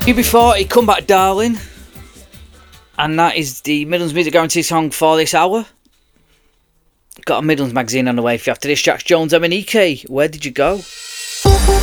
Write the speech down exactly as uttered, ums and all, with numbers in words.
U B forty, Come Back Darling. And that is the Midlands Music Guarantee song for this hour. Got a Midlands magazine on the way for you after this. Jax Jones, M N E K. Where did you go?